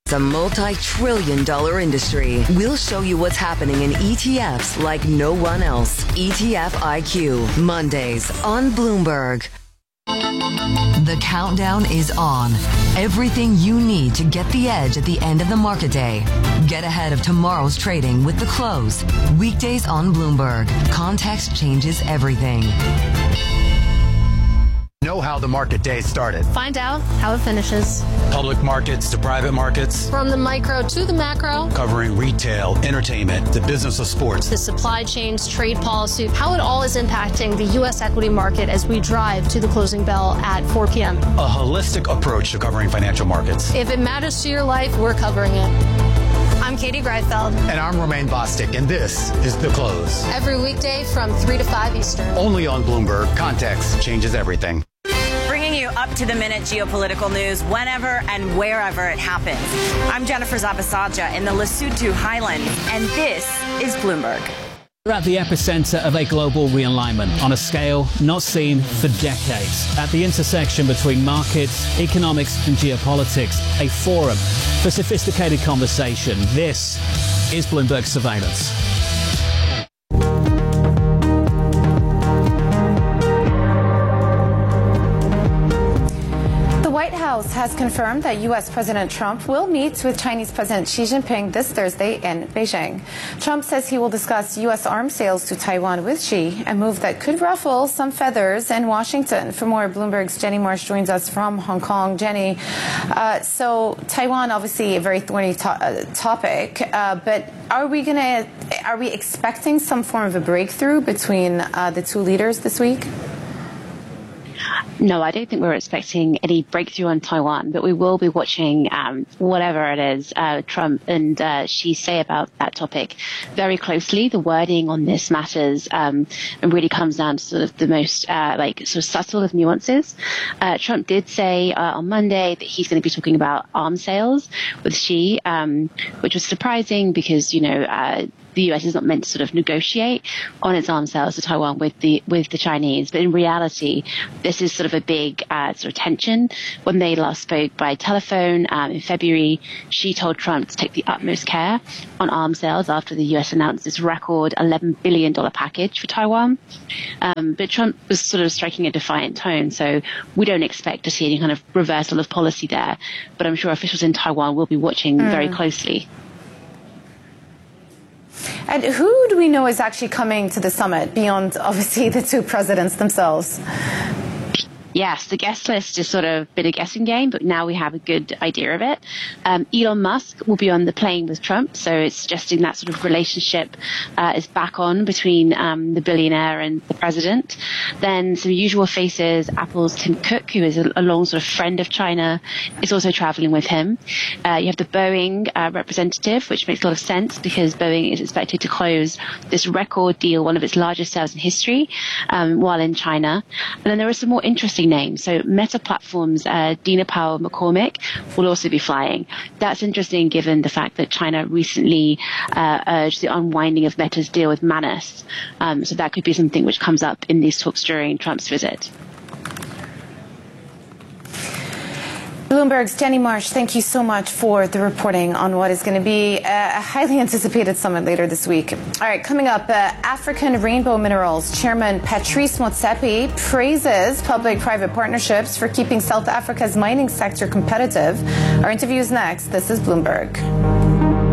It's a multi-trillion-dollar industry. We'll show you what's happening in ETFs like no one else. ETF IQ, Mondays on Bloomberg. The countdown is on. Everything you need to get the edge at the end of the market day. Get ahead of tomorrow's trading with The Close. Weekdays on Bloomberg. Context changes everything. Know how the market day started. Find out how it finishes. Public markets to private markets. From the micro to the macro. Covering retail, entertainment, the business of sports. The supply chains, trade policy, how it all is impacting the U.S. equity market as we drive to the closing bell at 4 p.m. A holistic approach to covering financial markets. If it matters to your life, we're covering it. I'm Katie Greifeld. And I'm Romaine Bostic, and this is The Close. Every weekday from 3 to 5 Eastern. Only on Bloomberg. Context changes everything. Bringing you up-to-the-minute geopolitical news whenever and wherever it happens. I'm Jennifer Zabasaja in the Lesotho Highlands, and this is Bloomberg. We're at the epicenter of a global realignment on a scale not seen for decades. At the intersection between markets, economics and geopolitics, a forum for sophisticated conversation. This is Bloomberg Surveillance. The White House has confirmed that U.S. President Trump will meet with Chinese President Xi Jinping this Thursday in Beijing. Trump says he will discuss U.S. arms sales to Taiwan with Xi, a move that could ruffle some feathers in Washington. For more, Bloomberg's Jenny Marsh joins us from Hong Kong. Jenny, so Taiwan, obviously a very thorny topic, but are we expecting some form of a breakthrough between the two leaders this week? No, I don't think we're expecting any breakthrough on Taiwan, but we will be watching whatever it is Trump and Xi say about that topic very closely. The wording on this matters and really comes down to sort of the most sort of subtle of nuances. Trump did say on Monday that he's going to be talking about arms sales with Xi, which was surprising because, the U.S. is not meant to sort of negotiate on its arms sales to Taiwan with the Chinese. But in reality, this is sort of a big sort of tension. When they last spoke by telephone in February, Xi told Trump to take the utmost care on arms sales after the U.S. announced this record $11 billion package for Taiwan. But Trump was sort of striking a defiant tone. So we don't expect to see any kind of reversal of policy there. But I'm sure officials in Taiwan will be watching very closely. And who do we know is actually coming to the summit beyond, obviously, the two presidents themselves? Yes, the guest list has sort of been a guessing game, but now we have a good idea of it. Elon Musk will be on the plane with Trump, so it's suggesting that sort of relationship is back on between the billionaire and the president. Then some usual faces, Apple's Tim Cook, who is a long sort of friend of China, is also traveling with him. You have the Boeing representative, which makes a lot of sense because Boeing is expected to close this record deal, one of its largest sales in history, while in China. And then there are some more interesting names. So Meta Platforms, Dina Powell McCormick will also be flying. That's interesting given the fact that China recently urged the unwinding of Meta's deal with Manus. So that could be something which comes up in these talks during Trump's visit. Bloomberg's Jenny Marsh, thank you so much for the reporting on what is going to be a highly anticipated summit later this week. All right, coming up, African Rainbow Minerals Chairman Patrice Motsepe praises public-private partnerships for keeping South Africa's mining sector competitive. Our interview is next. This is Bloomberg.